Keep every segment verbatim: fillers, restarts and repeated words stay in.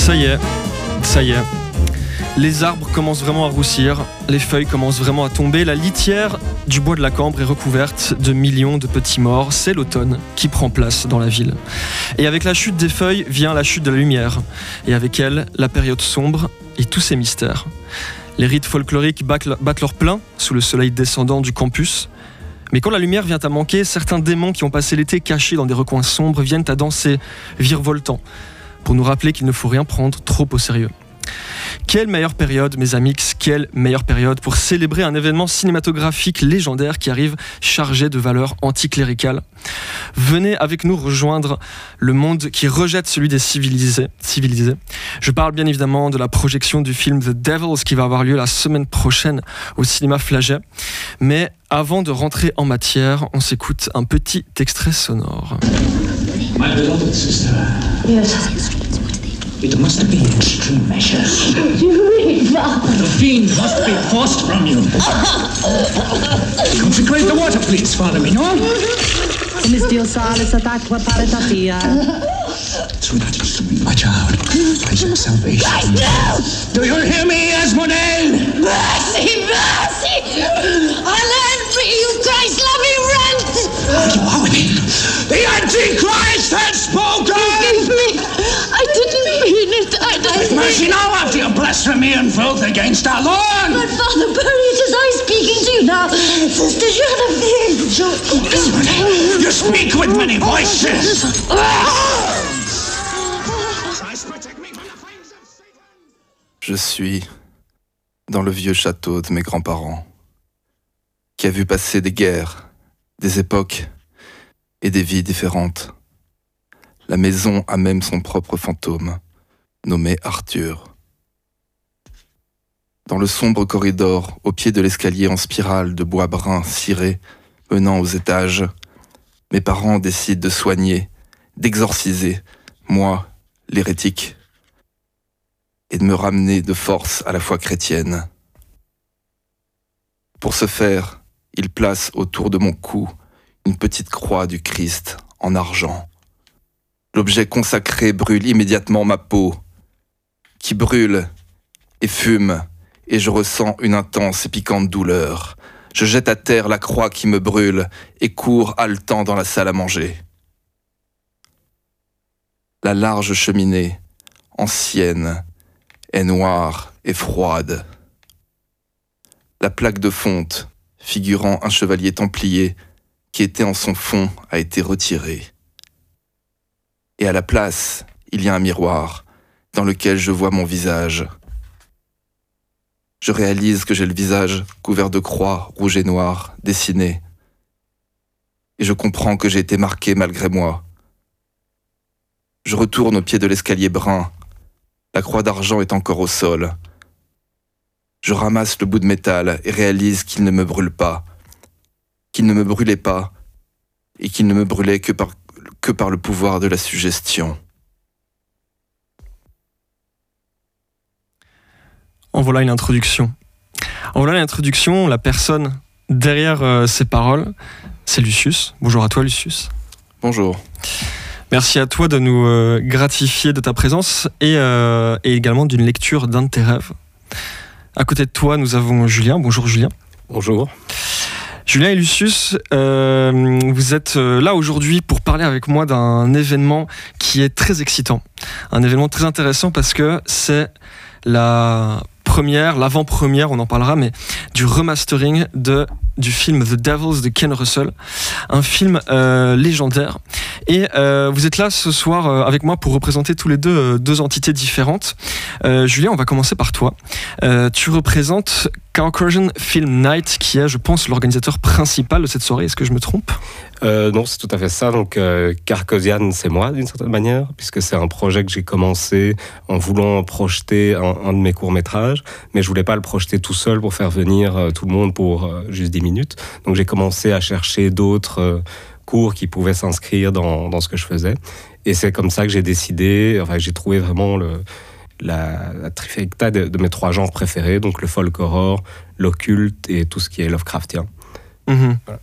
Ça y est, ça y est. Les arbres commencent vraiment à roussir, les feuilles commencent vraiment à tomber, la litière du bois de la Cambre est recouverte de millions de petits morts. C'est l'automne qui prend place dans la ville. Et avec la chute des feuilles vient la chute de la lumière. Et avec elle, la période sombre et tous ses mystères. Les rites folkloriques battent leur plein sous le soleil descendant du campus. Mais quand la lumière vient à manquer, certains démons qui ont passé l'été cachés dans des recoins sombres viennent à danser, virevoltant, pour nous rappeler qu'il ne faut rien prendre trop au sérieux. Quelle meilleure période, mes amis, quelle meilleure période pour célébrer un événement cinématographique légendaire qui arrive chargé de valeurs anticléricales. Venez avec nous rejoindre le monde qui rejette celui des civilisés. civilisés. Je parle bien évidemment de la projection du film The Devils qui va avoir lieu la semaine prochaine au cinéma Flaget. Mais avant de rentrer en matière, on s'écoute un petit extrait sonore. My beloved sister. Yes. It must be extreme measures. You read that? The fiend must be forced from you. Consecrate the water, please, Father Mignon. Mistio salis at aqua paritatia. Through that instrument, my child, praise your salvation. Do you hear me, Asmodee? Mercy, mercy! I'll end for you, Christ-loving rent! You are within. The Antichrist has spoken! Forgive me! I didn't mean it. I didn't. Mercy now after your blasphemy and filth against our Lord! But Father Perry, it is I speaking to you now. Sister Genevieve. Asmodee, you speak with many voices! Je suis dans le vieux château de mes grands-parents, qui a vu passer des guerres, des époques et des vies différentes. La maison a même son propre fantôme, nommé Arthur. Dans le sombre corridor, au pied de l'escalier en spirale de bois brun ciré, menant aux étages, mes parents décident de soigner, d'exorciser, moi, l'hérétique, et de me ramener de force à la foi chrétienne. Pour ce faire, ils placent autour de mon cou une petite croix du Christ en argent. L'objet consacré brûle immédiatement ma peau, qui brûle et fume, et je ressens une intense et piquante douleur. Je jette à terre la croix qui me brûle et cours haletant dans la salle à manger. La large cheminée, ancienne, est noire et froide. La plaque de fonte, figurant un chevalier templier qui était en son fond, a été retirée. Et à la place, il y a un miroir dans lequel je vois mon visage. Je réalise que j'ai le visage couvert de croix rouges et noires dessinées. Et je comprends que j'ai été marqué malgré moi. Je retourne au pied de l'escalier brun. La croix d'argent est encore au sol. Je ramasse le bout de métal et réalise qu'il ne me brûle pas, qu'il ne me brûlait pas, et qu'il ne me brûlait que par, que par le pouvoir de la suggestion. En voilà une introduction. En voilà l'introduction, la personne derrière euh, ces paroles, c'est Lucius. Bonjour à toi, Lucius. Bonjour. Merci à toi de nous euh, gratifier de ta présence et, euh, et également d'une lecture d'un de tes rêves. À côté de toi, nous avons Julien. Bonjour Julien. Bonjour. Julien et Lucius, euh, vous êtes là aujourd'hui pour parler avec moi d'un événement qui est très excitant. Un événement très intéressant parce que c'est la première, l'avant-première, on en parlera, mais du remastering de, du film The Devils de Ken Russell, un film euh, légendaire. Et euh, vous êtes là ce soir euh, avec moi pour représenter tous les deux euh, deux entités différentes. Euh, Julien, on va commencer par toi. Euh, tu représentes Carcasian Film Night, qui est, je pense, l'organisateur principal de cette soirée. Est-ce que je me trompe ? Euh, non, c'est tout à fait ça. Donc, euh, Carcasian, c'est moi, d'une certaine manière, puisque c'est un projet que j'ai commencé en voulant projeter un, un de mes courts-métrages, mais je voulais pas le projeter tout seul pour faire venir euh, tout le monde pour euh, juste dix minutes. Donc, j'ai commencé à chercher d'autres euh, cours qui pouvaient s'inscrire dans, dans ce que je faisais. Et c'est comme ça que j'ai décidé, enfin, j'ai trouvé vraiment le... La, la trifecta de, de mes trois genres préférés, donc le folk horror, l'occulte et tout ce qui est Lovecraftien. Mmh. Voilà.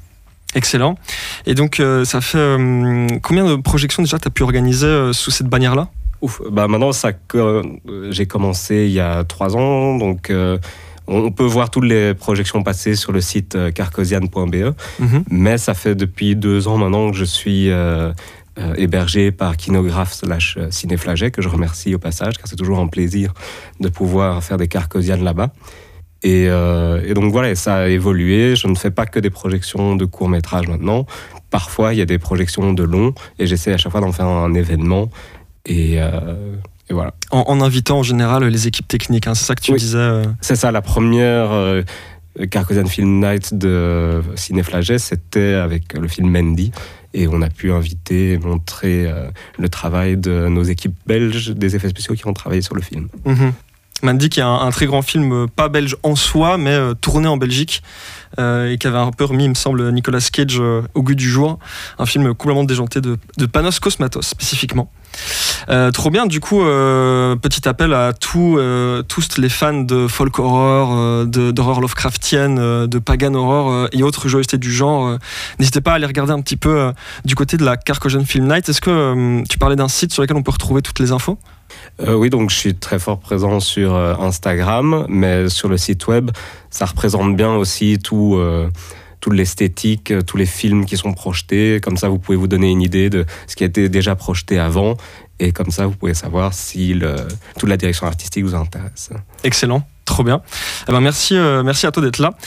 Excellent. Et donc, euh, ça fait euh, combien de projections déjà tu as pu organiser euh, sous cette bannière-là ? Ouf, bah maintenant, ça, euh, j'ai commencé il y a trois ans, donc euh, on peut voir toutes les projections passées sur le site euh, carcosian point b e, mm-hmm. mais ça fait depuis deux ans maintenant que je suis euh, euh, hébergé par Kinographe slash Cinéflaget, que je remercie au passage, car c'est toujours un plaisir de pouvoir faire des carcosianes là-bas. Et, euh, et donc voilà, ça a évolué. Je ne fais pas que des projections de courts-métrages maintenant. Parfois, il y a des projections de longs, et j'essaie à chaque fois d'en faire un événement. Et, euh, et voilà. En, en invitant en général les équipes techniques, hein, c'est ça que tu oui, disais euh... C'est ça, la première euh, Carcosian Film Night de Cinéflaget, c'était avec le film Mandy. Et on a pu inviter et montrer euh, le travail de nos équipes belges des effets spéciaux qui ont travaillé sur le film. Mm-hmm. Mandy, qui est un, un très grand film, euh, pas belge en soi, mais euh, tourné en Belgique, euh, et qui avait un peu remis, il me semble, Nicolas Cage euh, au goût du jour. Un film complètement déjanté de, de Panos Cosmatos, spécifiquement. Euh, trop bien, du coup, euh, petit appel à tous, euh, tous les fans de folk horror, euh, de, d'horreur Lovecraftienne, euh, de pagan horror euh, et autres joyeusetés du genre. Euh, n'hésitez pas à aller regarder un petit peu euh, du côté de la Carcosian Film Night. Est-ce que euh, tu parlais d'un site sur lequel on peut retrouver toutes les infos ? Euh, oui, donc je suis très fort présent sur euh, Instagram, mais sur le site web, ça représente bien aussi tout, euh, toute l'esthétique, euh, tous les films qui sont projetés. Comme ça, vous pouvez vous donner une idée de ce qui a été déjà projeté avant, et comme ça, vous pouvez savoir si le, toute la direction artistique vous intéresse. Excellent. Trop bien. Eh ben merci, euh, merci à toi d'être là.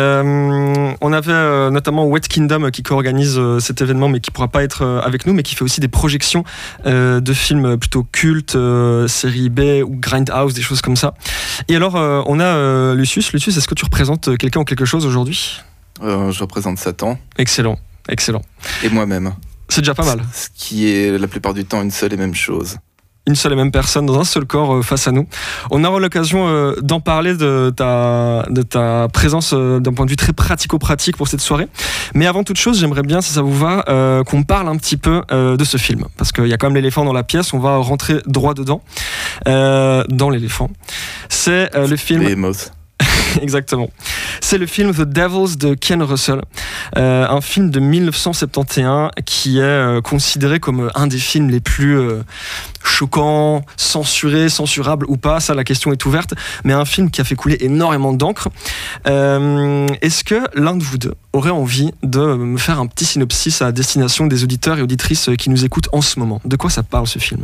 Euh, on avait euh, notamment Wet Kingdom qui co-organise euh, cet événement, mais qui ne pourra pas être euh, avec nous, mais qui fait aussi des projections euh, de films plutôt cultes, euh, série B ou Grindhouse, des choses comme ça. Et alors, euh, on a euh, Lucius. Lucius, est-ce que tu représentes quelqu'un ou quelque chose aujourd'hui ? euh, Je représente Satan. Excellent, excellent. Et moi-même. C'est déjà pas mal. Ce qui est la plupart du temps une seule et même chose. Une seule et même personne dans un seul corps euh, face à nous. On aura l'occasion euh, d'en parler de ta, de ta présence euh, d'un point de vue très pratico-pratique pour cette soirée. Mais avant toute chose, j'aimerais bien, si ça vous va, euh, qu'on parle un petit peu euh, de ce film. Parce qu'il y a quand même l'éléphant dans la pièce, on va rentrer droit dedans, euh, dans l'éléphant. C'est euh, le film... Behemoth. Exactement. C'est le film The Devils de Ken Russell, euh, un film de dix-neuf cent soixante et onze qui est euh, considéré comme un des films les plus euh, choquants, censurés, censurables ou pas, ça la question est ouverte, mais un film qui a fait couler énormément d'encre. Euh, est-ce que l'un de vous deux aurait envie de me faire un petit synopsis à destination des auditeurs et auditrices qui nous écoutent en ce moment ? De quoi ça parle ce film ?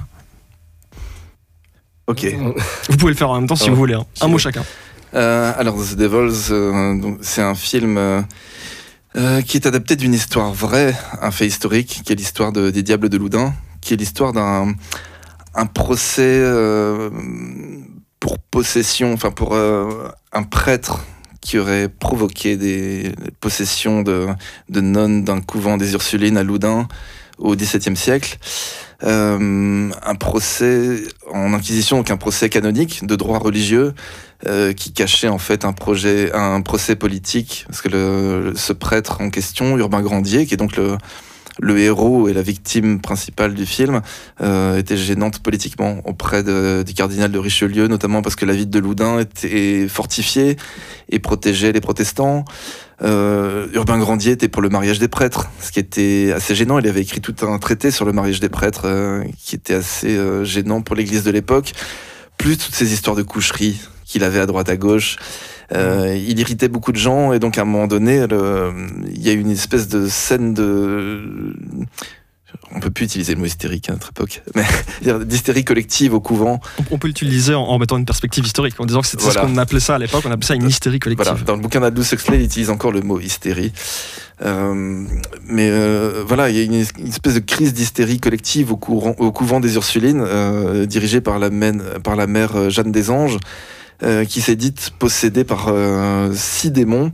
Ok. Vous pouvez le faire en même temps si oh, vous voulez, hein. Un mot chacun. Euh, alors, The Devils, euh, donc, c'est un film euh, euh, qui est adapté d'une histoire vraie, un fait historique, qui est l'histoire de, des Diables de Loudun, qui est l'histoire d'un un procès euh, pour possession, enfin pour euh, un prêtre qui aurait provoqué des possessions de, de nonnes d'un couvent des Ursulines à Loudun au dix-septième siècle. Euh, un procès en inquisition, donc un procès canonique de droit religieux euh, qui cachait en fait un projet, un procès politique, parce que le, ce prêtre en question, Urbain Grandier, qui est donc le, le héros et la victime principale du film, euh, était gênante politiquement auprès de, du cardinal de Richelieu, notamment parce que la ville de Loudun était fortifiée et protégeait les protestants. Euh, Urbain Grandier était pour le mariage des prêtres, ce qui était assez gênant. Il avait écrit tout un traité sur le mariage des prêtres euh, qui était assez euh, gênant pour l'église de l'époque, plus toutes ces histoires de coucherie qu'il avait à droite à gauche. Euh, il irritait beaucoup de gens et donc à un moment donné, le, il y a eu une espèce de scène de... On peut plus utiliser le mot hystérique à notre époque, mais d'hystérie collective au couvent. On peut l'utiliser en, en mettant une perspective historique, en disant que c'était voilà. ce qu'on appelait ça à l'époque, on appelait ça une hystérie collective. Voilà. Dans le bouquin d'Aldous Huxley, il utilise encore le mot hystérie. Euh, mais euh, voilà, il y a une, une espèce de crise d'hystérie collective au, courant, au couvent des Ursulines, euh, dirigée par la, mène, par la mère Jeanne des Anges, euh, qui s'est dite possédée par euh, six démons.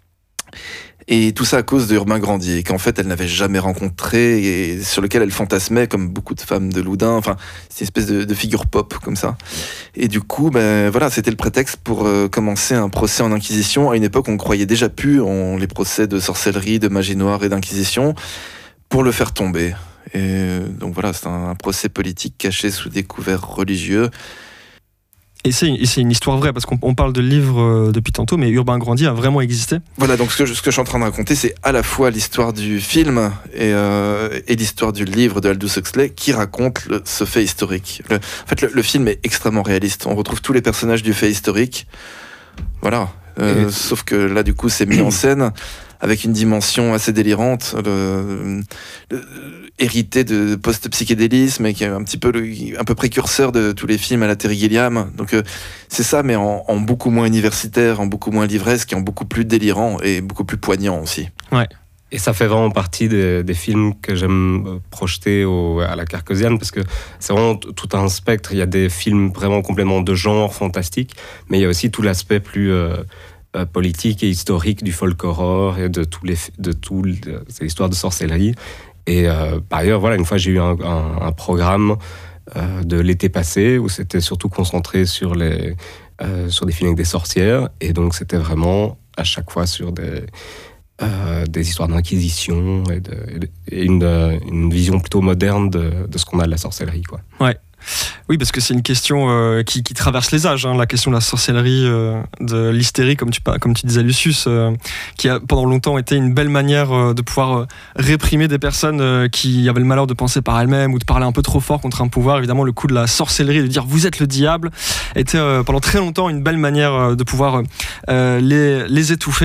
Et tout ça à cause de Urbain Grandier, qu'en fait elle n'avait jamais rencontré et sur lequel elle fantasmait comme beaucoup de femmes de Loudun. Enfin, c'est une espèce de, de figure pop comme ça. Et du coup, ben voilà, c'était le prétexte pour euh, commencer un procès en inquisition à une époque où on croyait déjà plus en les procès de sorcellerie, de magie noire et d'inquisition, pour le faire tomber. Et donc voilà, c'est un, un procès politique caché sous des couverts religieux. Et c'est, et c'est une histoire vraie, parce qu'on on parle de livres euh, depuis tantôt, mais Urbain Grandier a vraiment existé. Voilà, donc ce que, je, ce que je suis en train de raconter, c'est à la fois l'histoire du film et, euh, et l'histoire du livre de Aldous Huxley qui raconte le, ce fait historique. Le, en fait, le, le film est extrêmement réaliste. On retrouve tous les personnages du fait historique. Voilà. Euh, et... Sauf que là, du coup, c'est mis en scène avec une dimension assez délirante, le, le, hérité de post-psychédélisme et qui est un petit peu le, un peu précurseur de tous les films à la Terry Gilliam. Donc euh, c'est ça, mais en, en beaucoup moins universitaire, en beaucoup moins livresque, et en beaucoup plus délirant et beaucoup plus poignant aussi. Ouais. Et ça fait vraiment partie des, des films que j'aime projeter au, à la Carquesiane, parce que c'est vraiment t- tout un spectre. Il y a des films vraiment complètement de genre, fantastiques, mais il y a aussi tout l'aspect plus... Euh, Euh, politique et historique du folk horror et de tous les de tout de, ces histoires de sorcellerie. Et euh, par ailleurs, voilà, une fois j'ai eu un, un, un programme euh, de l'été passé où c'était surtout concentré sur les euh, sur des films avec des sorcières, et donc c'était vraiment à chaque fois sur des euh, des histoires d'inquisition et, de, et, de, et une, une vision plutôt moderne de, de ce qu'on a de la sorcellerie, quoi. Ouais. Oui, parce que c'est une question euh, qui, qui traverse les âges, hein, la question de la sorcellerie, euh, de l'hystérie, comme tu, comme tu disais, Lucius, euh, qui a pendant longtemps été une belle manière euh, de pouvoir euh, réprimer des personnes euh, qui avaient le malheur de penser par elles-mêmes ou de parler un peu trop fort contre un pouvoir. Évidemment, le coup de la sorcellerie, de dire vous êtes le diable, était euh, pendant très longtemps une belle manière euh, de pouvoir euh, les, les étouffer.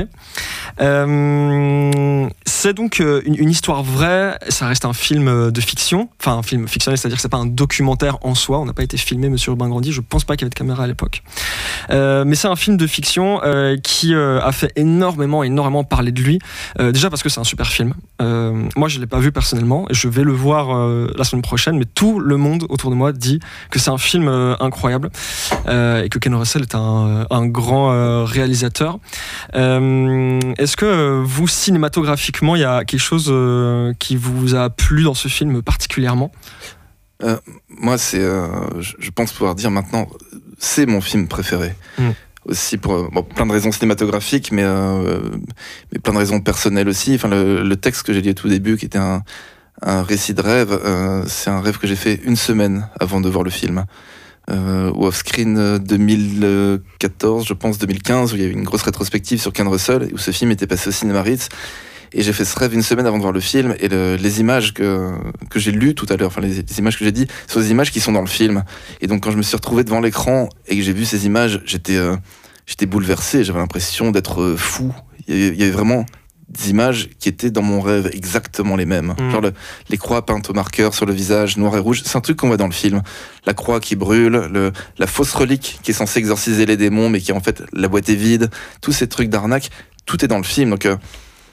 Euh, c'est donc euh, une, une histoire vraie, ça reste un film de fiction, enfin un film fictionnel, c'est-à-dire que c'est pas un documentaire en soi, on n'a pas été filmé Monsieur Urbain Grandier, je pense pas qu'il y avait de caméra à l'époque. Euh, mais c'est un film de fiction euh, qui euh, a fait énormément, énormément parler de lui. Euh, déjà parce que c'est un super film. Euh, moi, je l'ai pas vu personnellement, je vais le voir euh, la semaine prochaine, mais tout le monde autour de moi dit que c'est un film euh, incroyable euh, et que Ken Russell est un, un grand euh, réalisateur. Euh, est-ce que euh, vous, cinématographiquement, il y a quelque chose euh, qui vous a plu dans ce film particulièrement ? Euh, moi, c'est, euh, je, je pense pouvoir dire maintenant, c'est mon film préféré. Mm. Aussi pour bon, plein de raisons cinématographiques, mais, euh, mais plein de raisons personnelles aussi. Enfin, le, le texte que j'ai lu au tout début, qui était un, un récit de rêve, euh, c'est un rêve que j'ai fait une semaine avant de voir le film. Euh, au Offscreen deux mille quatorze, je pense deux mille quinze, où il y a eu une grosse rétrospective sur Ken Russell, où ce film était passé au Cinéma Ritz. Et j'ai fait ce rêve une semaine avant de voir le film, et le, les images que, que j'ai lues tout à l'heure, enfin les, les images que j'ai dit, sont des images qui sont dans le film. Et donc quand je me suis retrouvé devant l'écran et que j'ai vu ces images, j'étais, euh, j'étais bouleversé, j'avais l'impression d'être fou. Il y, avait, il y avait vraiment des images qui étaient dans mon rêve, exactement les mêmes. Mmh. Genre le, les croix peintes au marqueur sur le visage, noir et rouge, c'est un truc qu'on voit dans le film. La croix qui brûle, le, la fausse relique qui est censée exorciser les démons, mais qui en fait, la boîte est vide, tous ces trucs d'arnaque, tout est dans le film. Donc... Euh,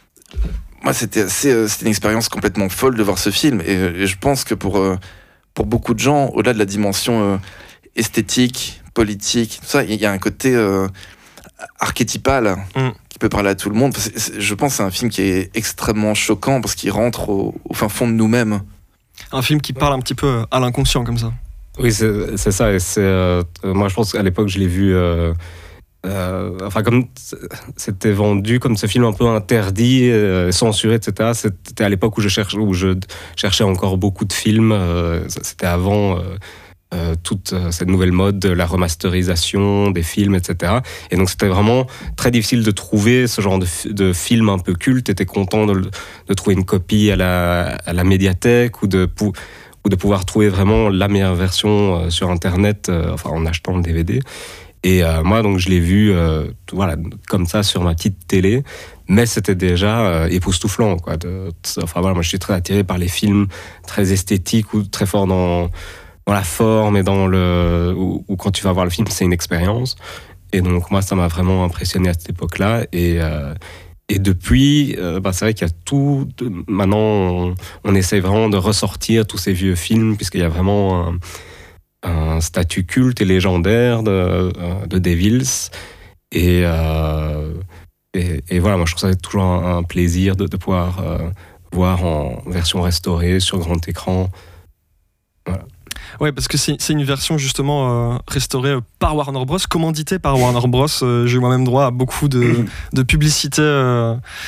moi, c'était, assez, c'était une expérience complètement folle de voir ce film. Et, et je pense que pour, pour beaucoup de gens, au-delà de la dimension euh, esthétique, politique, tout ça, il y a un côté euh, archétypal mm. qui peut parler à tout le monde. C'est, c'est, je pense que c'est un film qui est extrêmement choquant parce qu'il rentre au, au fin fond de nous-mêmes. Un film qui parle un petit peu à l'inconscient, comme ça. Oui, c'est, c'est ça. Et c'est, euh, moi, je pense qu'à l'époque, je l'ai vu... Euh, Euh, enfin, comme c'était vendu comme ce film un peu interdit, euh, censuré, et cetera. C'était à l'époque où je cherchais, où je cherchais encore beaucoup de films. Euh, c'était avant euh, euh, toute cette nouvelle mode de la remasterisation des films, et cetera. Et donc, c'était vraiment très difficile de trouver ce genre de, de film un peu culte. T'étais content de, de trouver une copie à la, à la médiathèque ou de ou de pouvoir trouver vraiment la meilleure version euh, sur Internet, euh, enfin en achetant le D V D. Et euh, moi, donc, je l'ai vu euh, voilà, comme ça sur ma petite télé, mais c'était déjà euh, époustouflant, quoi. De, de, enfin, voilà, moi, je suis très attiré par les films très esthétiques ou très forts dans, dans la forme et dans le... Où, où quand tu vas voir le film, c'est une expérience. Et donc, moi, ça m'a vraiment impressionné à cette époque-là. Et, euh, et depuis, euh, bah, c'est vrai qu'il y a tout... De, maintenant, on, on essaie vraiment de ressortir tous ces vieux films, puisqu'il y a vraiment... Un, un statut culte et légendaire de, de Devils. Et, euh, et, et voilà, moi je trouve ça toujours un, un plaisir de, de pouvoir euh, voir en version restaurée sur grand écran. Voilà. Ouais, parce que c'est, c'est une version justement euh, restaurée par Warner Bros, commanditée par Warner Bros. Euh, j'ai eu moi-même droit à beaucoup de, de publicité euh,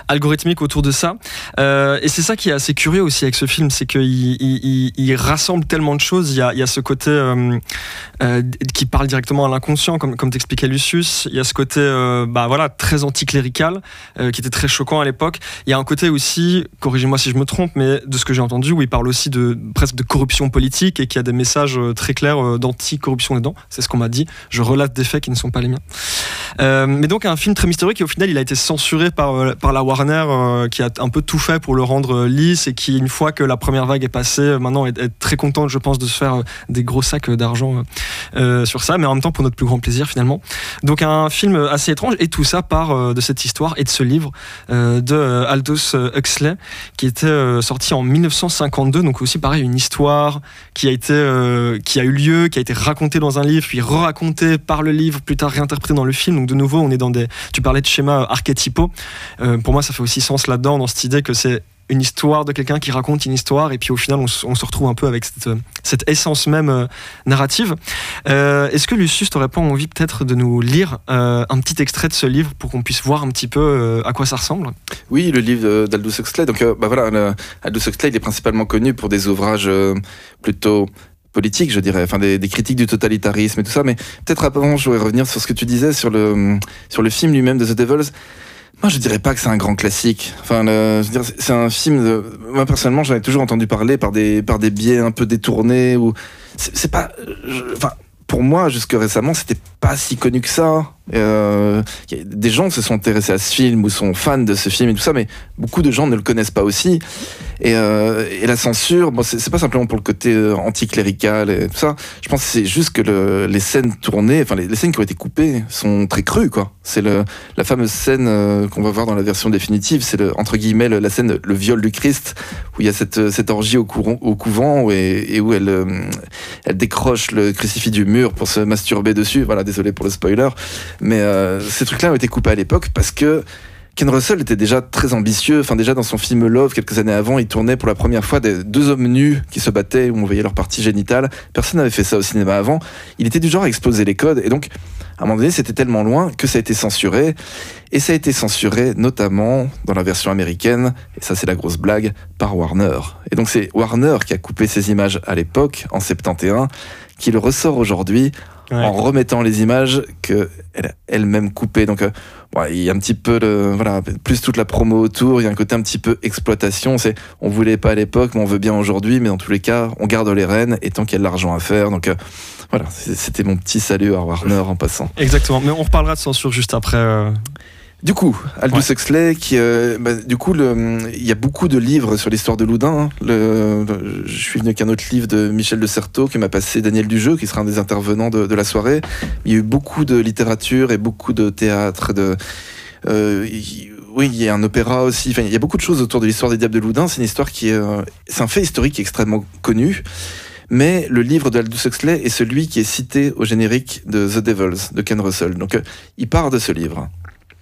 algorithmique autour de ça. Euh, et c'est ça qui est assez curieux aussi avec ce film, c'est qu'il il, il, il rassemble tellement de choses. Il y a, il y a ce côté euh, euh, qui parle directement à l'inconscient, comme, comme t'expliquait Lucius. Il y a ce côté euh, bah, voilà, très anticlérical, euh, qui était très choquant à l'époque. Il y a un côté aussi, corrigez-moi si je me trompe, mais de ce que j'ai entendu, où il parle aussi de, presque de corruption politique et qu'il y a des messages très clairs d'anti-corruption dedans. C'est ce qu'on m'a dit. Je relate des faits qui ne sont pas les miens. Euh, mais donc un film très mystérieux qui au final il a été censuré par, par la Warner, euh, qui a un peu tout fait pour le rendre lisse et qui, une fois que la première vague est passée, maintenant est, est très contente, je pense, de se faire des gros sacs d'argent euh, sur ça, mais en même temps pour notre plus grand plaisir finalement. Donc un film assez étrange, et tout ça part euh, de cette histoire et de ce livre euh, de euh, Aldous Huxley qui était euh, sorti en mille neuf cent cinquante-deux, donc aussi pareil une histoire qui a été euh, qui a eu lieu, qui a été racontée dans un livre, puis re-racontée par le livre, plus tard réinterprétée dans le film. Donc de nouveau on est dans des, tu parlais de schémas archétypaux, euh, pour moi ça fait aussi sens là-dedans, dans cette idée que c'est une histoire de quelqu'un qui raconte une histoire, et puis au final on, on se retrouve un peu avec cette, cette essence même euh, narrative. Euh, est-ce que Lucius, t'aurais pas envie peut-être de nous lire euh, un petit extrait de ce livre pour qu'on puisse voir un petit peu euh, à quoi ça ressemble? Oui, le livre d'Aldous Huxley. Donc euh, bah voilà, le, Aldous Huxley il est principalement connu pour des ouvrages euh, plutôt politique, je dirais, enfin des, des critiques du totalitarisme et tout ça, mais peut-être avant, je voudrais revenir sur ce que tu disais sur le, sur le film lui-même de The Devils. Moi, je dirais pas que c'est un grand classique. Enfin, le, je veux dire, c'est un film de... Moi, personnellement, j'en ai toujours entendu parler par des, par des biais un peu détournés, ou... C'est, c'est pas... Je... Enfin, pour moi, jusque récemment, c'était pas si connu que ça. Euh, des gens se sont intéressés à ce film ou sont fans de ce film et tout ça, mais beaucoup de gens ne le connaissent pas aussi. Et, euh, et la censure, bon, c'est, c'est pas simplement pour le côté euh, anticlérical et tout ça. Je pense que c'est juste que le, les scènes tournées, enfin les, les scènes qui ont été coupées sont très crues, quoi. C'est le, la fameuse scène euh, qu'on va voir dans la version définitive, c'est le, entre guillemets le, la scène le viol du Christ, où il y a cette, cette orgie au, courant, au couvent et, et où elle, euh, elle décroche le crucifix du mur pour se masturber dessus. Voilà, désolé pour le spoiler. Mais euh, ces trucs-là ont été coupés à l'époque parce que Ken Russell était déjà très ambitieux. Enfin, déjà dans son film Love, quelques années avant, il tournait pour la première fois des deux hommes nus qui se battaient, où on voyait leur partie génitale. Personne n'avait fait ça au cinéma avant. Il était du genre à exploser les codes. Et donc, à un moment donné, c'était tellement loin que ça a été censuré. Et ça a été censuré notamment dans la version américaine, et ça c'est la grosse blague, par Warner. Et donc c'est Warner qui a coupé ces images à l'époque, en soixante et onze, qui le ressort aujourd'hui, ouais, en remettant les images qu'elle a elle-même coupées. Donc euh, bon, il y a un petit peu de, voilà, plus toute la promo autour, il y a un côté un petit peu exploitation. C'est, on voulait pas à l'époque, mais on veut bien aujourd'hui, mais dans tous les cas, on garde les rênes, et tant qu'il y a de l'argent à faire. Donc euh, voilà, c'était mon petit salut à Warner en passant. Exactement, mais on reparlera de censure juste après. Euh... Du coup, Aldous ouais. Huxley, qui, euh, bah, du coup, il y a beaucoup de livres sur l'histoire de Loudun. Hein. Le, le, je suis venu avec un autre livre de Michel de Certeau qui m'a passé Daniel Dujeu, qui sera un des intervenants de, de la soirée. Il y a eu beaucoup de littérature et beaucoup de théâtre. De, euh, il, oui, il y a un opéra aussi. Enfin, il y a beaucoup de choses autour de l'histoire des Diables de Loudun. C'est une histoire qui est, euh, c'est un fait historique qui est extrêmement connu. Mais le livre de Aldous Huxley est celui qui est cité au générique de The Devils de Ken Russell. Donc, euh, il part de ce livre.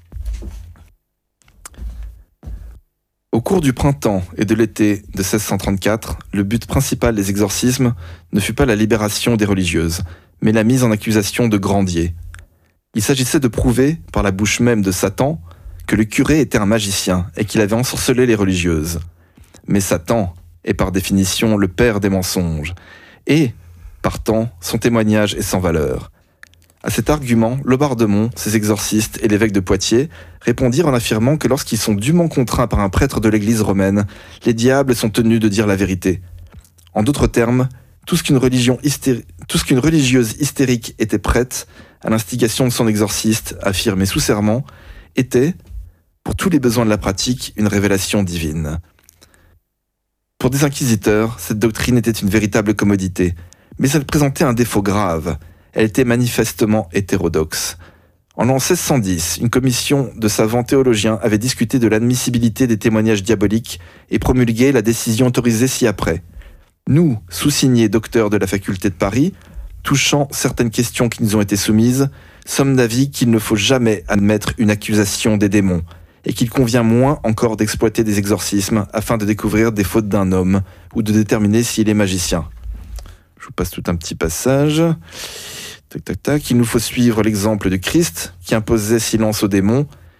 Au cours du printemps et de l'été de seize cent trente-quatre, le but principal des exorcismes ne fut pas la libération des religieuses, mais la mise en accusation de Grandier. Il s'agissait de prouver, par la bouche même de Satan, que le curé était un magicien et qu'il avait ensorcelé les religieuses. Mais Satan est par définition le père des mensonges, et, partant, son témoignage est sans valeur. À cet argument, Laubardemont, ses exorcistes et l'évêque de Poitiers répondirent en affirmant que lorsqu'ils sont dûment contraints par un prêtre de l'église romaine, les diables sont tenus de dire la vérité. En d'autres termes, tout ce qu'une religion hystéri- tout ce qu'une religieuse hystérique était prête, à l'instigation de son exorciste, affirmé sous serment, était, pour tous les besoins de la pratique, une révélation divine. Pour des inquisiteurs, cette doctrine était une véritable commodité, mais elle présentait un défaut grave. Elle était manifestement hétérodoxe. En l'an seize cent dix, une commission de savants théologiens avait discuté de l'admissibilité des témoignages diaboliques et promulgué la décision autorisée ci-après. Nous, sous-signés docteurs de la faculté de Paris, touchant certaines questions qui nous ont été soumises, sommes d'avis qu'il ne faut jamais admettre une accusation des démons et qu'il convient moins encore d'exploiter des exorcismes afin de découvrir des fautes d'un homme ou de déterminer s'il est magicien. Je vous passe tout un petit passage. Tac, tac, tac. Il nous faut suivre l'exemple de Christ, qui imposait silence aux démons,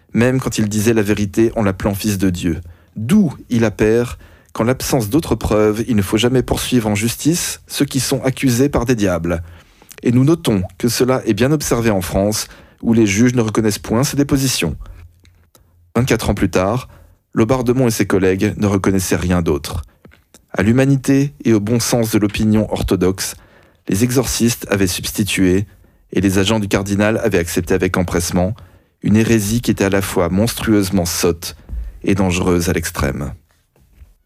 même quand il disait la vérité en l'appelant fils de Dieu. D'où il appert qu'en l'absence d'autres preuves, il ne faut jamais poursuivre en justice ceux qui sont accusés par des diables. Et nous notons que cela est bien observé en France, où les juges ne reconnaissent point ces dépositions. vingt-quatre ans plus tard, Laubardemont et ses collègues ne reconnaissaient rien d'autre. À l'humanité et au bon sens de l'opinion orthodoxe, les exorcistes avaient substitué, et les agents du cardinal avaient accepté avec empressement, une hérésie qui était à la fois monstrueusement sotte et dangereuse à l'extrême.